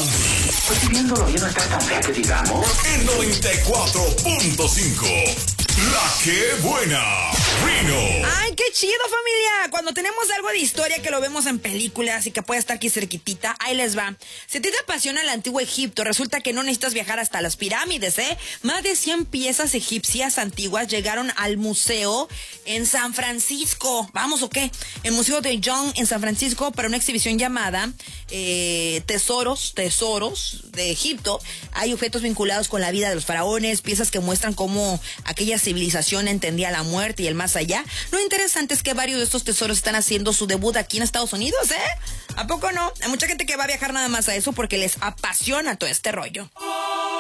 Sandy. Pues viéndolo bien no está tan fea que digamos. En 94.5. La que buena. Rino. ¡Ay, qué chido, familia! Cuando tenemos algo de historia que lo vemos en películas y que puede estar aquí cerquitita, ahí les va. Si a ti te apasiona el antiguo Egipto, resulta que no necesitas viajar hasta las pirámides, ¿eh? Más de 100 piezas egipcias antiguas llegaron al museo en San Francisco. ¿Vamos o qué? El Museo de Young en San Francisco para una exhibición llamada Tesoros de Egipto. Hay objetos vinculados con la vida de los faraones, piezas que muestran cómo aquella civilización entendía la muerte y el más allá. Lo interesante es que varios de estos tesoros están haciendo su debut aquí en Estados Unidos, ¿eh? ¿A poco no? Hay mucha gente que va a viajar nada más a eso porque les apasiona todo este rollo.